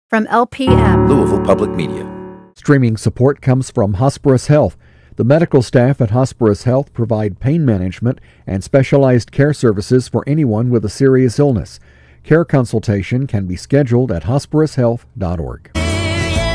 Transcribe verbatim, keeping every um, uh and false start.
From L P M, Louisville Public Media. Streaming support comes from Hosperis Health. The medical staff at Hosperis Health provide pain management and specialized care services for anyone with a serious illness. Care consultation can be scheduled at hosperis health dot org.